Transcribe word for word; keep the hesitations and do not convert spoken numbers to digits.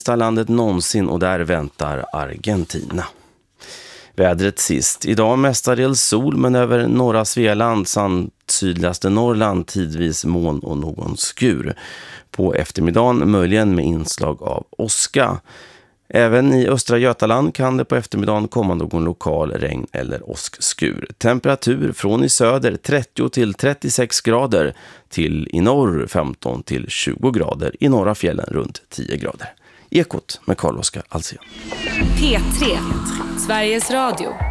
bästa landet någonsin och där väntar Argentina. Vädret sist. Idag mestadels sol men över norra Svealand samt sydligaste Norrland tidvis moln och någon skur. På eftermiddagen möjligen med inslag av åska. Även i östra Götaland kan det på eftermiddagen komma någon lokal regn- eller åskskur. Temperatur från i söder trettio till trettiosex grader till i norr femton till tjugo grader. I norra fjällen runt tio grader. Ekot med Carl-Oskar Alsén. P tre, Sveriges Radio.